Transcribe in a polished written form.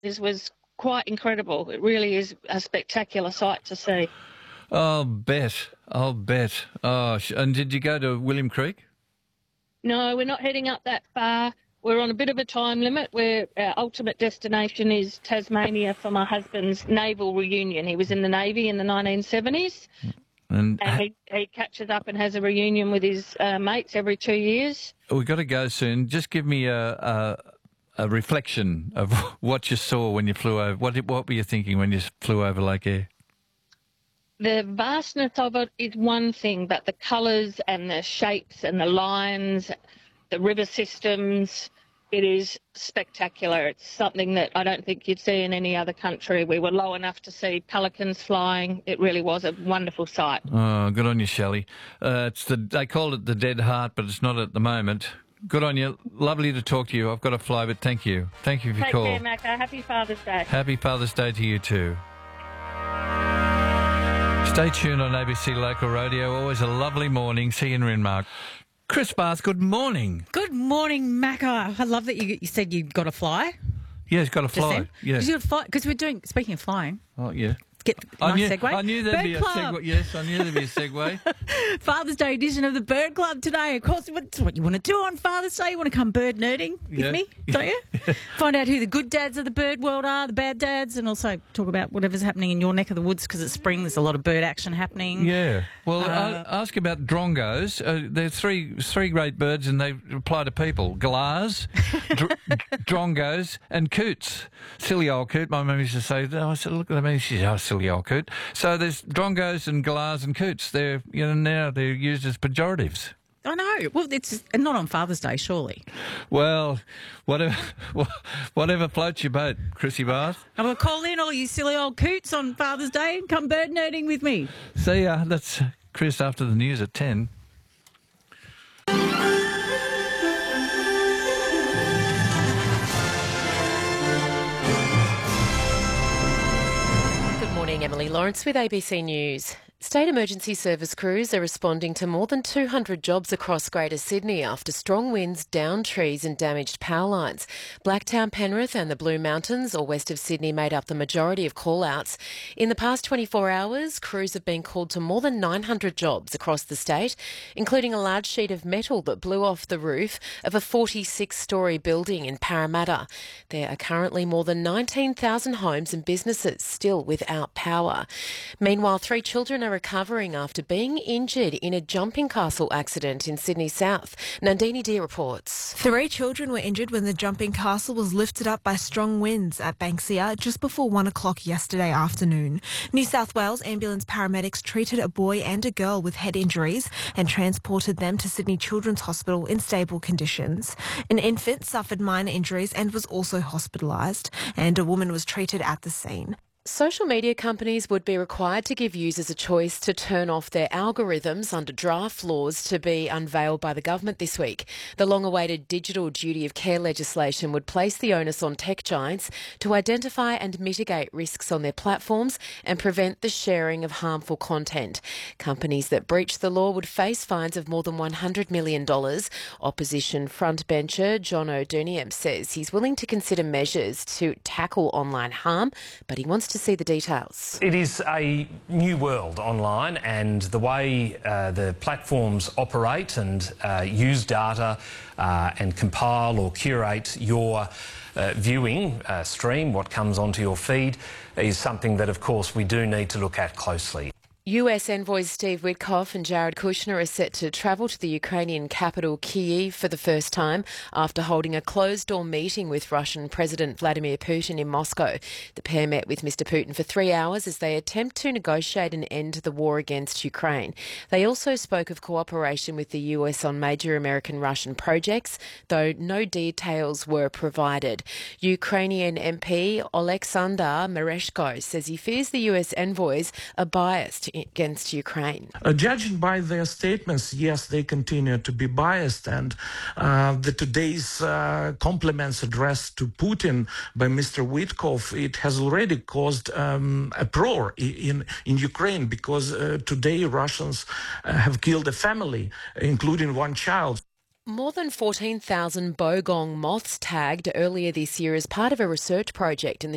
This was quite incredible. It really is a spectacular sight to see. I'll bet. Oh, and did you go to William Creek? No, we're not heading up that far. We're on a bit of a time limit. Our ultimate destination is Tasmania for my husband's naval reunion. He was in the Navy in the 1970s. And he catches up and has a reunion with his mates every 2 years. We've got to go soon. Just give me a reflection of what you saw when you flew over. What were you thinking when you flew over Lake Eyre? The vastness of it is one thing, but the colours and the shapes and the lines, the river systems, it is spectacular. It's something that I don't think you'd see in any other country. We were low enough to see pelicans flying. It really was a wonderful sight. Oh, good on you, Shelley. They call it the Dead Heart, but it's not at the moment. Good on you. Lovely to talk to you. I've got to fly, but thank you. Thank you for your call. Take care, Macca. Happy Father's Day. Happy Father's Day to you too. Stay tuned on ABC Local Radio. Always a lovely morning. See you in Renmark. Chris Bath, good morning. Good morning, Macca. I love that you said you got to fly. Yeah, he's got to fly. Yeah. Because we're doing, speaking of flying. Oh, yeah. Segue. I knew there'd be a segue. Yes, I knew there'd be a segue. Father's Day edition of the Bird Club today. Of course, that's what you want to do on Father's Day. You want to come bird nerding with me, don't you? Find out who the good dads of the bird world are, the bad dads, and also talk about whatever's happening in your neck of the woods because it's spring. There's a lot of bird action happening. Yeah. Well, ask about drongos. They're three great birds, and they apply to people: galahs, drongos, and coots. Silly old coot. My mum used to say, I said, look at me. She said, oh, silly old coot. So there's drongos and galahs and coots. Now they're used as pejoratives. I know. Well, it's not on Father's Day, surely. Well, whatever floats your boat, Chrissy Bath. I will call in all you silly old coots on Father's Day and come bird nerding with me. See ya. That's Chris after the news at 10. Emily Lawrence with ABC News. State emergency service crews are responding to more than 200 jobs across Greater Sydney after strong winds downed trees and damaged power lines. Blacktown, Penrith and the Blue Mountains, or west of Sydney, made up the majority of call-outs. In the past 24 hours, crews have been called to more than 900 jobs across the state, including a large sheet of metal that blew off the roof of a 46-storey building in Parramatta. There are currently more than 19,000 homes and businesses still without power. Meanwhile, 3 children are recovering after being injured in a jumping castle accident in Sydney South. Nandini Deer reports. 3 children were injured when the jumping castle was lifted up by strong winds at Banksia just before 1 o'clock yesterday afternoon. New South Wales ambulance paramedics treated a boy and a girl with head injuries and transported them to Sydney Children's Hospital in stable conditions. An infant suffered minor injuries and was also hospitalised, and a woman was treated at the scene. Social media companies would be required to give users a choice to turn off their algorithms under draft laws to be unveiled by the government this week. The long-awaited digital duty of care legislation would place the onus on tech giants to identify and mitigate risks on their platforms and prevent the sharing of harmful content. Companies that breach the law would face fines of more than $100 million. Opposition frontbencher John O'Doonium says he's willing to consider measures to tackle online harm, but he wants to see the details. It is a new world online, and the way the platforms operate and use data and compile or curate your viewing stream, what comes onto your feed, is something that, of course, we do need to look at closely. US envoys Steve Witkoff and Jared Kushner are set to travel to the Ukrainian capital Kyiv for the first time after holding a closed-door meeting with Russian President Vladimir Putin in Moscow. The pair met with Mr Putin for 3 hours as they attempt to negotiate an end to the war against Ukraine. They also spoke of cooperation with the US on major American-Russian projects, though no details were provided. Ukrainian MP Oleksandr Mereshko says he fears the US envoys are biased against Ukraine. Judging by their statements, yes, they continue to be biased, and today's compliments addressed to Putin by Mr. Witkoff, it has already caused uproar in Ukraine because today Russians have killed a family, including 1 child. More than 14,000 bogong moths tagged earlier this year as part of a research project in the